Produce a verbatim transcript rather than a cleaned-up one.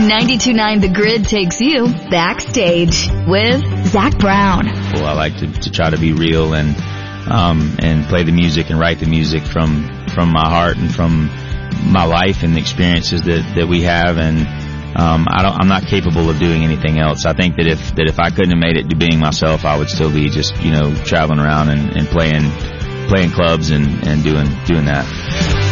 ninety-two point nine The Grid takes you backstage with Zach Brown. Well, I like to, to try to be real and um, and play the music and write the music from from my heart and from my life and the experiences that, that we have. And um, I don't, I'm not capable of doing anything else. I think that if that if I couldn't have made it to being myself, I would still be just you know traveling around and, and playing playing clubs and, and doing doing that.